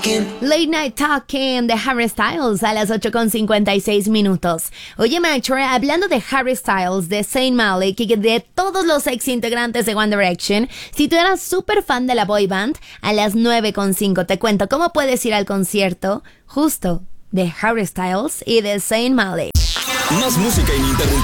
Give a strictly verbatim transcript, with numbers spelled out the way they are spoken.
Late Night Talking de Harry Styles a las ocho con cincuenta y seis minutos. Oye, Macho, hablando de Harry Styles, de Zayn Malik y de todos los ex integrantes de One Direction, si tú eras súper fan de la boy band, a las nueve con cinco te cuento cómo puedes ir al concierto justo de Harry Styles y de Zayn Malik. Más música ininterrumpida.